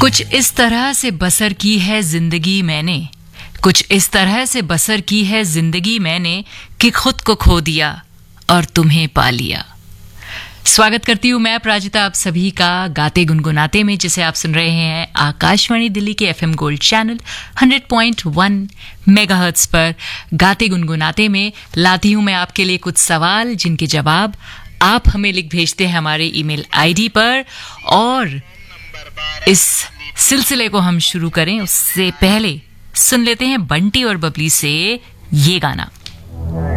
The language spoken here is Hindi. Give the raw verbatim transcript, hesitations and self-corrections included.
कुछ इस तरह से बसर की है जिंदगी मैंने, कुछ इस तरह से बसर की है जिंदगी मैंने कि खुद को खो दिया और तुम्हें पा लिया। स्वागत करती हूँ मैं अपराजिता आप सभी का गाते गुनगुनाते में, जिसे आप सुन रहे हैं आकाशवाणी दिल्ली के FM gold channel hundred point one megahertz पर। गाते गुनगुनाते में लाती हूँ मैं आपके लिए कुछ सवाल जिनके जवाब आप हमें लिख भेजते हैं हमारे ईमेल आईडी पर। और इस सिलसिले को हम शुरू करें उससे पहले सुन लेते हैं बंटी और बबली से ये गाना।